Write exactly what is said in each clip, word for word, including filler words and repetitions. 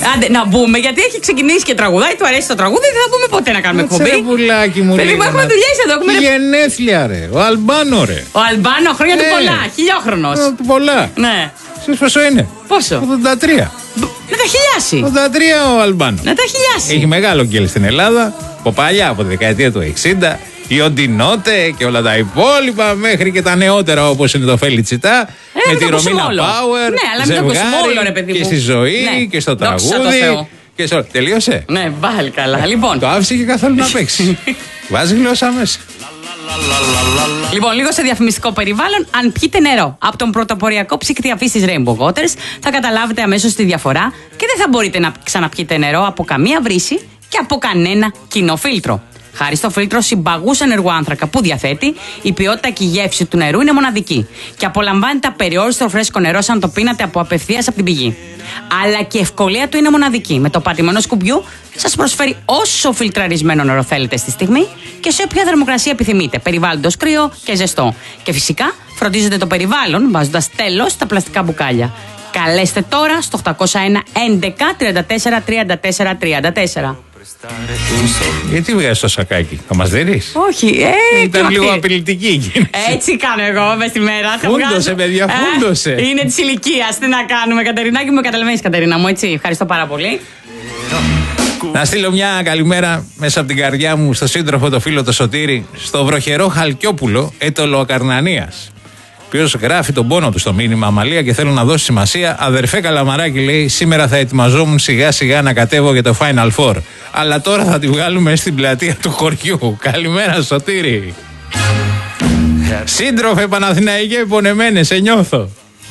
Άντε, να μπούμε, γιατί έχει ξεκινήσει και τραγουδάει, του αρέσει το τραγούδι, δεν θα μπούμε ποτέ να κάνουμε εκπομπή. Ρε πουλάκι μου, παιδί μου, έχουμε δουλειές εδώ. Έχουμε... Γενέθλια, ρε. Ο Αλμπάνο, ρε. Ο Αλμπάνο, χρόνια ε, του πολλά. Χιλιόχρονος. Του πολλά. Ναι. Ξέρεις πόσο είναι? Πόσο? ογδόντα τρία. Να τα χιλιάσει. ογδόντα τρία ο Αλμπάνο. Να τα χιλιάσει. Έχει μεγάλο γκέλ στην Ελλάδα. Από παλιά, από τη δεκαετία του εξήντα. Η Οντινότε και όλα τα υπόλοιπα, μέχρι και τα νεότερα όπως είναι το Φελιτσιτά. Ε, με τη Ρωμίνα Πάουερ. Ναι, αλλά μην το ακούσουμε όλο, ρε παιδί μου. Και στη ζωή ναι. και στο τραγούδι. Και στο... Τελείωσε. Ναι, πάλι καλά. Λοιπόν. Το άφησε και καθόλου να παίξει. Βάζει γλώσσα μέσα. Λοιπόν, λίγο σε διαφημιστικό περιβάλλον. Αν πιείτε νερό από τον πρωτοποριακό ψύκτη αφής της Rainbow Waters, θα καταλάβετε αμέσως τη διαφορά και δεν θα μπορείτε να ξαναπιείτε νερό από καμία βρύση και από κανένα κοινό φίλτρο. Χάρη στο φίλτρο συμπαγούς ενεργού άνθρακα που διαθέτει, η ποιότητα και η γεύση του νερού είναι μοναδική και απολαμβάνετε απεριόριστο φρέσκο νερό σαν το πίνατε από απευθείας από την πηγή. Αλλά και η ευκολία του είναι μοναδική. Με το πάτημα ενός κουμπιού σας προσφέρει όσο φιλτραρισμένο νερό θέλετε στη στιγμή και σε όποια θερμοκρασία επιθυμείτε, περιβάλλοντος κρύο και ζεστό. Και φυσικά φροντίζετε το περιβάλλον βάζοντας τέλος στα πλαστικά μπουκάλια. Καλέστε τώρα στο οκτακόσια ένα έντεκα τριάντα τέσσερα τριάντα τέσσερα τριάντα τέσσερα. Γιατί βγάζεις το σακάκι, θα μας δίνεις? Όχι, ε, ήταν λίγο απειλητική εκείνη. Έτσι κάνω εγώ μες τη μέρα. Φούντωσε, παιδιά, φούντωσε. Ε, είναι της ηλικίας, τι να κάνουμε, Κατερινάκη μου, καταλαβαίνεις, Κατερίνα μου, έτσι. Ευχαριστώ πάρα πολύ. Να στείλω μια καλημέρα μέσα από την καρδιά μου στο σύντροφο, το φίλο το Σωτήρη, στο βροχερό Χαλκιόπουλο, έτολο Ακαρνανίας. Ο οποίος γράφει τον πόνο του στο μήνυμα Αμαλία και θέλω να δώσει σημασία. Αδερφέ Καλαμαράκη, λέει, σήμερα θα ετοιμαζόμουν σιγά σιγά να κατέβω για το Final Four. Αλλά τώρα θα τη βγάλουμε στην πλατεία του χωριού. Καλημέρα, Σωτήρη. Σύντροφε Παναθηναϊκέ, πονεμένε, σε νιώθω.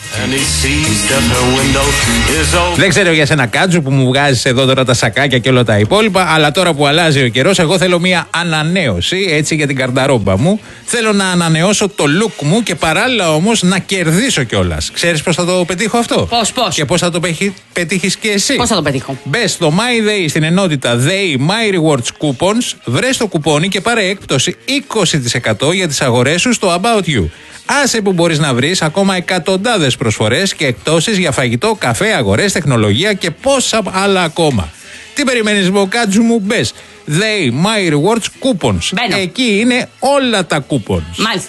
Δεν ξέρω για σένα, Κάτζου, που μου βγάζεις εδώ τώρα τα σακάκια και όλα τα υπόλοιπα, αλλά τώρα που αλλάζει ο καιρός, εγώ θέλω μια ανανέωση, έτσι, για την καρταρόμπα μου. Θέλω να ανανεώσω το look μου και παράλληλα όμως να κερδίσω κιόλας. Ξέρεις πώς θα το πετύχω αυτό? Πώς, πώς? Και πώς θα το πετύχεις και εσύ? Πώς θα το πετύχω? Μπες στο MyDay στην ενότητα Day My Rewards Coupons, βρες το κουπόνι και πάρε έκπτωση είκοσι τοις εκατό για τις αγορές σου στο About You. Άσε που μπορείς να βρεις ακόμα εκατοντάδες προσφορές και εκτόσεις για φαγητό, καφέ, αγορές, τεχνολογία και πόσα άλλα ακόμα. Τι περιμένεις, Μποκάτζου μου? Μπες They My Rewards Coupons. Μπαίνω. Εκεί είναι όλα τα coupons. Μάλιστα.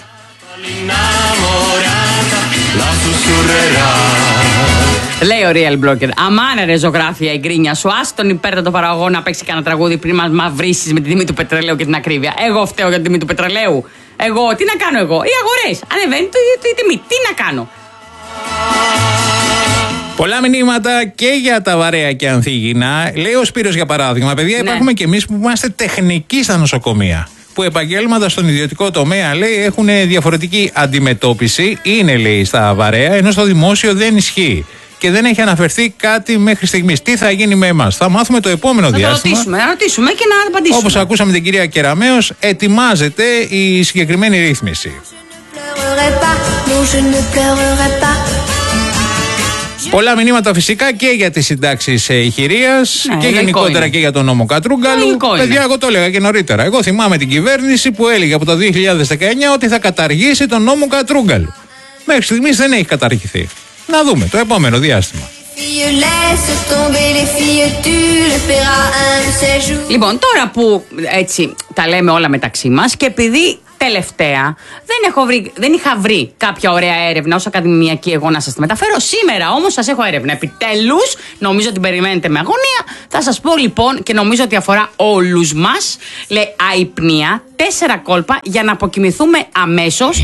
Λέει ο Real Blocker, αμάνα ρε ζωγράφια η γκρίνια σου. Άσε τον υπέρτατο παραγωγό να παίξει κανένα τραγούδι πριν μας μαυρίσεις με την τιμή του πετρελαίου και την ακρίβεια. Εγώ φταίω για την τιμή του πετρελαίου. Εγώ, τι να κάνω εγώ? Οι αγορές. Ανεβαίνει η τιμή. Τι να κάνω? Πολλά μηνύματα και για τα βαρέα και ανθίγυνα. Λέει ο Σπύρος, για παράδειγμα, παιδιά, ναι, υπάρχουμε κι εμείς που είμαστε τεχνικοί στα νοσοκομεία. Που επαγγέλματα στον ιδιωτικό τομέα, λέει, έχουν διαφορετική αντιμετώπιση. Είναι, λέει, στα βαρέα, ενώ στο δημόσιο δεν ισχύει. Και δεν έχει αναφερθεί κάτι μέχρι στιγμής. Τι θα γίνει με εμάς? Θα μάθουμε το επόμενο να διάστημα. Να ρωτήσουμε, να ρωτήσουμε και να απαντήσουμε. Όπως ακούσαμε την κυρία Κεραμέως, ετοιμάζεται η συγκεκριμένη ρύθμιση. Πολλά μηνύματα φυσικά και για τις συντάξεις ηχηρείας, ναι, και γενικότερα είναι. Και για τον νόμο Κατρούγκαλου. Παιδιά, εγώ το έλεγα και νωρίτερα. Εγώ θυμάμαι την κυβέρνηση που έλεγε από το δύο χιλιάδες δεκαεννιά ότι θα καταργήσει τον νόμο Κατρούγκαλου. Μέχρι στιγμής δεν έχει καταργηθεί. Να δούμε το επόμενο διάστημα. Λοιπόν, τώρα που έτσι τα λέμε όλα μεταξύ μας και επειδή τελευταία δεν, έχω βρει, δεν είχα βρει κάποια ωραία έρευνα ως ακαδημιακή εγώ να σας τη μεταφέρω, σήμερα όμως σας έχω έρευνα. Επιτέλους, νομίζω ότι περιμένετε με αγωνία. Θα σας πω λοιπόν, και νομίζω ότι αφορά όλους μας, λέει αϊπνία, τέσσερα κόλπα για να αποκοιμηθούμε αμέσως.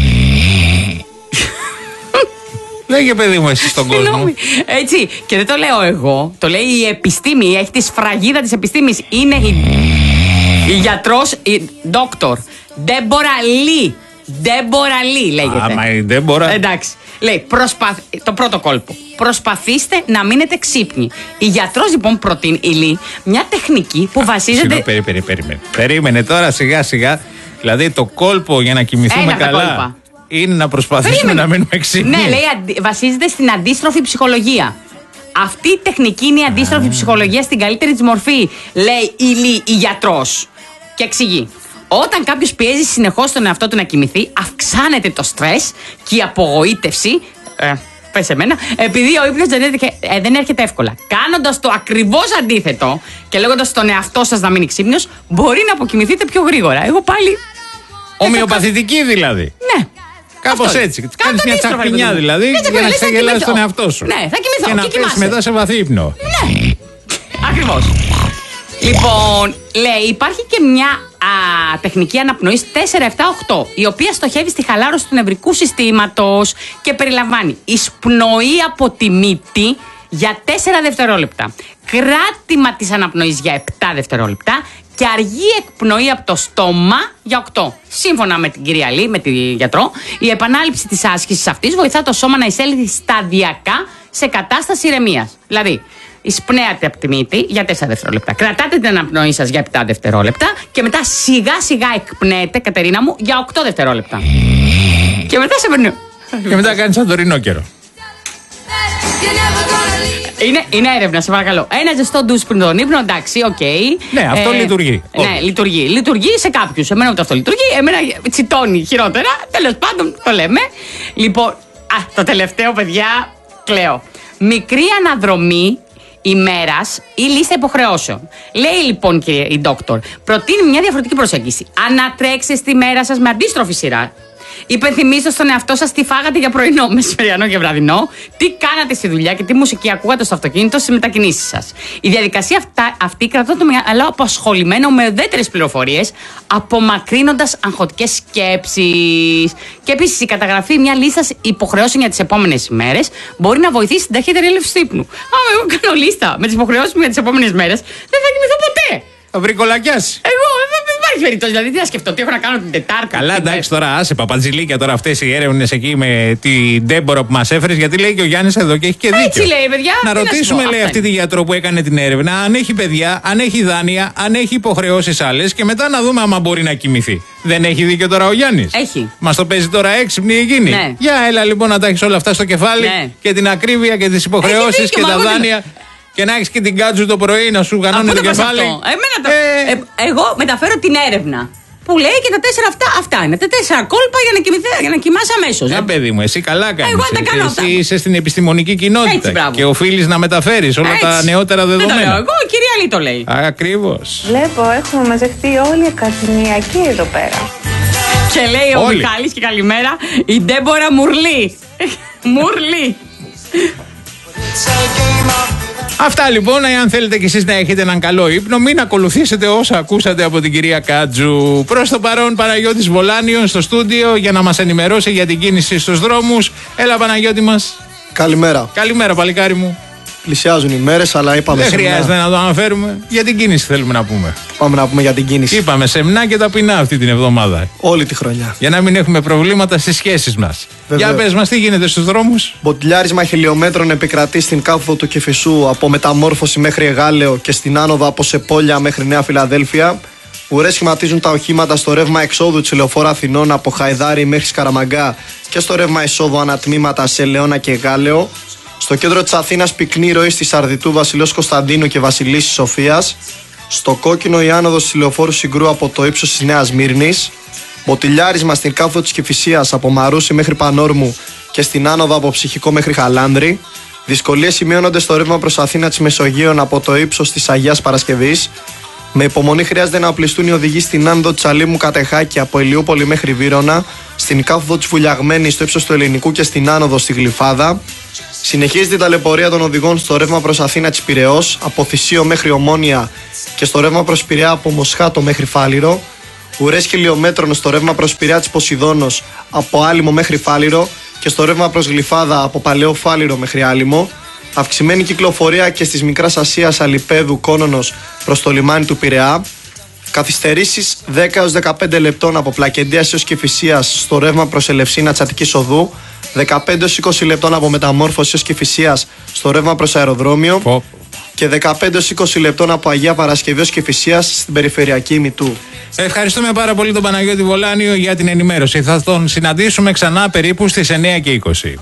Λέγε, παιδί μου, εσύ στον κόσμο. Έτσι, και δεν το λέω εγώ, το λέει η επιστήμη, έχει τη σφραγίδα της επιστήμης. Είναι η, η γιατρός, η δόκτωρ Ντέμπορα Λί. Ντέμπορα Λί λέγεται. Άμα η Ντέμπορα. Εντάξει. Λέει, προσπαθ... το πρώτο κόλπο. Προσπαθήστε να μείνετε ξύπνοι. Η γιατρός λοιπόν προτείνει, η Λί, μια τεχνική που βασίζεται. Συγγνώμη, περί, περί, περίμενε. Περίμενε τώρα σιγά σιγά. Δηλαδή το κόλπο για να κοιμηθούμε Ένα καλά είναι να προσπαθήσουμε Περίμενε. να μείνουμε ξύπνοι. Ναι, λέει, βασίζεται στην αντίστροφη ψυχολογία. Αυτή η τεχνική είναι η αντίστροφη ψυχολογία στην καλύτερη της μορφή, λέει η Λί, η γιατρός. Και εξηγεί. Όταν κάποιος πιέζει συνεχώς τον εαυτό του να κοιμηθεί, αυξάνεται το στρες και η απογοήτευση. Ε, πες εμένα. Επειδή ο ύπνος δεν, ε, δεν έρχεται εύκολα. Κάνοντας το ακριβώς αντίθετο και λέγοντας στον εαυτό σας να μείνει ξύπνιος, μπορεί να αποκοιμηθείτε πιο γρήγορα. Εγώ πάλι. Ομοιοπαθητική δηλαδή. Ναι. Κάπως έτσι. Κάνεις μια τσακπινιά δηλαδή για να ξεγελάσεις τον εαυτό σου. Ναι, θα κοιμηθώ. Και να πες μετά σε βαθύ ύπνο. Ναι. Ακριβώς. Λοιπόν, λέει, υπάρχει και μια α, τεχνική αναπνοής τέσσερα επτά οκτώ, η οποία στοχεύει στη χαλάρωση του νευρικού συστήματος και περιλαμβάνει εισπνοή από τη μύτη για τέσσερα δευτερόλεπτα, κράτημα της αναπνοής για επτά δευτερόλεπτα και αργή εκπνοή από το στόμα για οκτώ. Σύμφωνα με την κυρία Λί, με τη γιατρό, η επανάληψη της άσκησης αυτής βοηθά το σώμα να εισέλθει σταδιακά σε κατάσταση ηρεμίας. Δηλαδή, εισπνέατε από τη μύτη για τέσσερα δευτερόλεπτα. Κρατάτε την αναπνοή σας για επτά δευτερόλεπτα και μετά σιγά σιγά εκπνέετε, Κατερίνα μου, για οκτώ δευτερόλεπτα. Και μετά σε περνούν. Και μετά κάνεις σαν το ρινόκερο. Είναι, είναι έρευνα, σε παρακαλώ. Ένα ζεστό ντους πριν τον ύπνο, εντάξει, οκ. Okay. Ναι, αυτό ε, λειτουργεί. Ναι, όχι. λειτουργεί. Λειτουργεί σε κάποιους. Εμένα ούτε αυτό λειτουργεί. Εμένα τσιτώνει χειρότερα. Τέλος πάντων, το λέμε. Λοιπόν, α, το τελευταίο, παιδιά, κλαίω. Μικρή αναδρομή ημέρας ή λίστα υποχρεώσεων. Λέει λοιπόν και η ντόκτορ, προτείνει μια διαφορετική προσέγγιση. Ανατρέξτε στη μέρα σας με αντίστροφη σειρά. Υπενθυμίστε στον εαυτό σας τι φάγατε για πρωινό, μεσημεριανό και βραδινό, τι κάνατε στη δουλειά και τι μουσική ακούγατε στο αυτοκίνητο στις μετακινήσεις σας. Η διαδικασία αυτά, αυτή κρατά το μυαλό απασχολημένο με ουδέτερες πληροφορίες, απομακρύνοντας αγχωτικές σκέψεις. Και επίσης η καταγραφή μια λίστα υποχρεώσεων για τις επόμενες ημέρες μπορεί να βοηθήσει την ταχύτερη έλευση του ύπνου. Άμα εγώ κάνω λίστα με τις υποχρεώσεις μου για τις επόμενες μέρες, δεν θα κοιμηθώ ποτέ. Θα βρει κολακιάς. Εγώ δεν υπάρχει περίπτωση. Δηλαδή, τι να σκεφτώ, τι έχω να κάνω την Τετάρτη. Καλά, εντάξει τώρα, άσε παπατζηλίκια τώρα αυτές οι έρευνες εκεί με την Ντέμπορα που μας έφερες, γιατί λέει και ο Γιάννης εδώ και έχει και δίκιο. Έτσι λέει, παιδιά. Να ρωτήσουμε, να λέει, αυτή τη γιατρό που έκανε την έρευνα, αν έχει παιδιά, αν έχει δάνεια, αν έχει υποχρεώσεις άλλες και μετά να δούμε άμα μπορεί να κοιμηθεί. Δεν έχει δίκιο τώρα ο Γιάννης. Έχει. Μας το παίζει τώρα έξυπνη εκείνη. Ναι. Για έλα λοιπόν να τα έχεις όλα αυτά στο κεφάλι, ναι, και την ακρίβεια και τις υποχρεώσεις και τα δάνεια. Και να έχεις και την κάτζου το πρωί να σου γανώνει το κεφάλι. Εμένα το... ε... Ε, εγώ μεταφέρω την έρευνα που λέει και τα τέσσερα αυτά, αυτά είναι. Τα τέσσερα κόλπα για να, κοιμηθεί, για να κοιμάσαι αμέσως. Ε, παιδί μου, εσύ καλά κάνεις. Εγώ τα κάνω εσύ αυτά. Είσαι στην επιστημονική κοινότητα. Έτσι, και οφείλεις να μεταφέρεις όλα έτσι τα νεότερα δεδομένα. Δεν το λέω εγώ, η κυρία Λί το λέει. Ακριβώς. Βλέπω, έχουμε μαζευτεί όλοι οι ακαδημιακοί εδώ πέρα. Και λέει όλοι. Ο Μιχάλης και καλημέρα, η Ντέμπορα Μουρλή. Μουρλή. Αυτά λοιπόν, εάν θέλετε κι εσείς να έχετε έναν καλό ύπνο, μην ακολουθήσετε όσα ακούσατε από την κυρία Κάτζου. Προς το παρόν, Παναγιώτης Βολάνιος στο στούντιο για να μας ενημερώσει για την κίνηση στους δρόμους. Έλα, Παναγιώτη μας. Καλημέρα. Καλημέρα, παλικάρι μου. Πλησιάζουν οι μέρες, αλλά είπαμε δεν σεμνά. Δεν χρειάζεται να το αναφέρουμε. Για την κίνηση θέλουμε να πούμε. Πάμε να πούμε για την κίνηση. Είπαμε σεμνά και ταπεινά αυτή την εβδομάδα. Όλη τη χρονιά. Για να μην έχουμε προβλήματα στις σχέσεις μας. Βεβαίως. Για πες μας, τι γίνεται στους δρόμους. Μποτιλιάρισμα χιλιόμετρων επικρατεί στην κάθοδο του Κηφισού από Μεταμόρφωση μέχρι Εγάλεο και στην άνοδο από Σεπόλια μέχρι Νέα Φιλαδέλφια. Ουρές σχηματίζουν τα οχήματα στο ρεύμα εξόδου της Λεωφόρου Αθηνών από Χαϊδάρι μέχρι Σκαραμαγκά και στο ρεύμα εισόδου ανατμήματα σε Λεώνα και Εγάλεο. Στο κέντρο της Αθήνας πυκνή ροή στη Σαρδιτού Βασιλέως Κωνσταντίνου και Βασιλίσσης Σοφίας. Στο κόκκινο η άνοδος της Λεωφόρου Συγκρού από το ύψος της Νέας Μύρνης. Μποτιλιάρισμα στην κάθοδο της Κηφισίας από Μαρούσι μέχρι Πανόρμου και στην άνοδο από Ψυχικό μέχρι Χαλάνδρη. Δυσκολίες σημειώνονται στο ρεύμα προς Αθήνα της Μεσογείων από το ύψος της Αγίας Παρασκευής. Με υπομονή χρειάζεται να οπλιστούν οι οδηγοί στην άνοδο της Αλήμου Κατεχάκη από Ηλιούπολη μέχρι Βύρωνα, στην κάθοδο της Βουλιαγμένης στο ύψος του Ελληνικού και στην άνοδο στη Γλυφάδα. Συνεχίζεται η ταλαιπωρία των οδηγών στο ρεύμα προς Αθήνα της Πειραιώς, από Θησίο μέχρι Ομόνια και στο ρεύμα προς Πειραιά από Μοσχάτο μέχρι Φάληρο. Ουρές χιλιόμετρων στο ρεύμα προς Πειραιά της Ποσειδώνος από Άλυμο μέχρι Φάληρο και στο ρεύμα προς Γλυφάδα από Παλαιό Φάληρο μέχρι Άλυμο. Αυξημένη κυκλοφορία και στις Μικράς Ασίας Αλιπέδου Κόνονος προς το λιμάνι του Πειραιά. Καθυστερήσεις δέκα έως δεκαπέντε λεπτών από Πλακεντίας έως Κηφισίας στο ρεύμα προς Ελευσίνα Τσατικής Οδού. δεκαπέντε έως είκοσι λεπτών από Μεταμόρφωση έως Κηφισίας στο ρεύμα προς Αεροδρόμιο. Oh. Και δεκαπέντε έως είκοσι λεπτών από Αγία Παρασκευή ως Κηφισίας στην περιφερειακή Μητού. Ευχαριστούμε πάρα πολύ τον Παναγιώτη Βολάνιο για την ενημέρωση. Θα τον συναντήσουμε ξανά περίπου στις εννιά και είκοσι.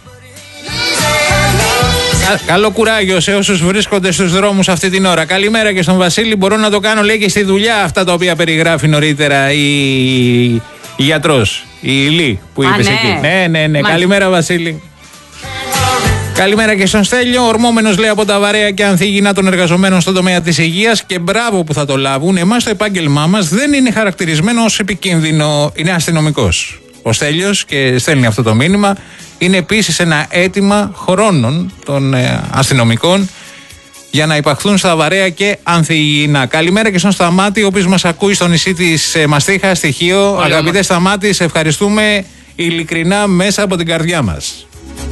Καλό κουράγιο σε όσους βρίσκονται στους δρόμους αυτή την ώρα. Καλημέρα και στον Βασίλη. Μπορώ να το κάνω, λέει, και στη δουλειά αυτά τα οποία περιγράφει νωρίτερα η, η γιατρός, η Λί που είπες ναι. εκεί. Ναι, ναι, ναι. Μάλιστα. Καλημέρα, Βασίλη. Καλημέρα και στον Στέλιο. Ορμόμενος λέει από τα βαρέα και ανθίγυνα των εργαζομένων στον τομέα της υγείας και μπράβο που θα το λάβουν. Εμάς το επάγγελμά μας δεν είναι χαρακτηρισμένο ως επικίνδυνο. Είναι αστυνομικός. Ο Στέλιος και στέλνει αυτό το μήνυμα. Είναι επίσης ένα αίτημα χρόνων των ε, αστυνομικών για να υπαχθούν στα βαρέα και ανθυγιεινά. Καλημέρα και στον Σταμάτη, ο οποίος μας ακούει στο νησί της ε, Μαστίχα, στοιχείο. Αγαπητέ Σταμάτη, σε ευχαριστούμε ειλικρινά μέσα από την καρδιά μας.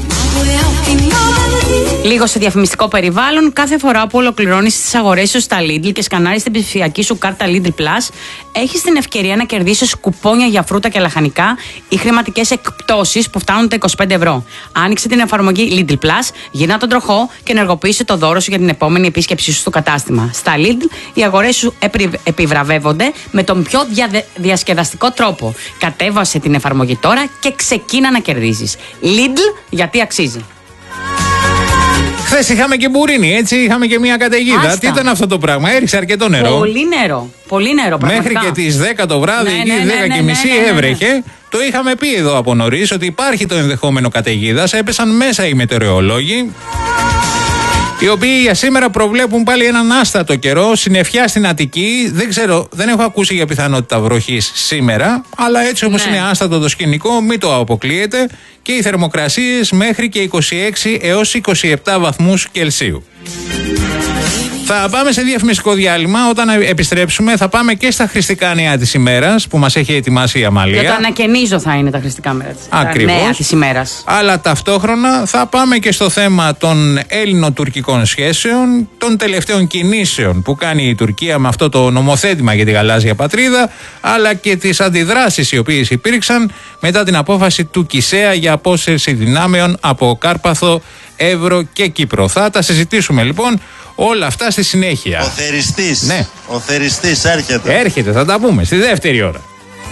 Λίγο σε διαφημιστικό περιβάλλον, κάθε φορά που ολοκληρώνεις τις αγορές σου στα Lidl και σκανάρεις την ψηφιακή σου κάρτα Lidl Plus, έχεις την ευκαιρία να κερδίσεις κουπόνια για φρούτα και λαχανικά ή χρηματικές εκπτώσεις που φτάνουν τα είκοσι πέντε ευρώ. Άνοιξε την εφαρμογή Lidl Plus, γυρνά τον τροχό και ενεργοποίησε το δώρο σου για την επόμενη επίσκεψή σου στο κατάστημα. Στα Lidl, οι αγορές σου επιβραβεύονται με τον πιο δια... διασκεδαστικό τρόπο. Κατέβασε την εφαρμογή τώρα και ξεκίνα να κερδίζεις. Lidl, γιατί αξίζει. Χθες είχαμε και μπουρίνι, έτσι, είχαμε και μια καταιγίδα. Άστα. Τι ήταν αυτό το πράγμα, έριξε αρκετό νερό. Πολύ νερό, πολύ νερό πραγματικά. Μέχρι και τις δέκα το βράδυ, Ναι, εκεί ναι, ναι, δέκα ναι, και ναι, μισή ναι, ναι, ναι. έβρεχε. Το είχαμε πει εδώ από νωρίς ότι υπάρχει το ενδεχόμενο καταιγίδας. Έπεσαν μέσα οι μετεωρολόγοι, οι οποίοι για σήμερα προβλέπουν πάλι έναν άστατο καιρό, συννεφιά στην Αττική. Δεν ξέρω, δεν έχω ακούσει για πιθανότητα βροχής σήμερα, αλλά έτσι όπως Ναι. είναι άστατο το σκηνικό, μην το αποκλείετε. Και οι θερμοκρασίες μέχρι και είκοσι έξι έως είκοσι επτά βαθμούς Κελσίου. Θα πάμε σε διαφημιστικό διάλειμμα. Όταν επιστρέψουμε, θα πάμε και στα χρηστικά νέα της ημέρας που μας έχει ετοιμάσει η Αμαλία. Για το ανακαινίζω θα είναι τα χρηστικά μέρα της. Ακριβώς. Τα νέα της ημέρας. Αλλά ταυτόχρονα θα πάμε και στο θέμα των Έλληνο-τουρκικών σχέσεων, των τελευταίων κινήσεων που κάνει η Τουρκία με αυτό το νομοθέτημα για τη γαλάζια πατρίδα, αλλά και τις αντιδράσεις οι οποίες υπήρξαν μετά την απόφαση του Κισέα για απόσυρση δυνάμεων από Κάρπαθο, Εύρο και Κύπρο. Θα τα συζητήσουμε λοιπόν όλα αυτά στη συνέχεια. Ο θεριστής. Ναι. Ο θεριστής έρχεται. Έρχεται, θα τα πούμε στη δεύτερη ώρα.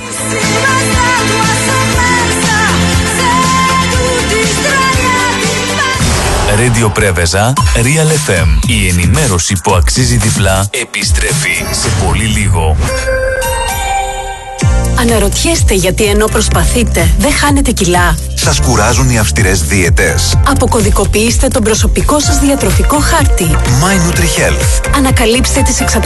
Radio Πρέβεζα, Real εφ εμ. Η ενημέρωση που αξίζει διπλά επιστρέφει σε πολύ λίγο. Αναρωτιέστε γιατί ενώ προσπαθείτε δεν χάνετε κιλά. Σας κουράζουν οι αυστηρές δίαιτες? Αποκωδικοποιήστε τον προσωπικό σας διατροφικό χάρτη. My NutriHealth. Ανακαλύψτε τις εξατομικευμένες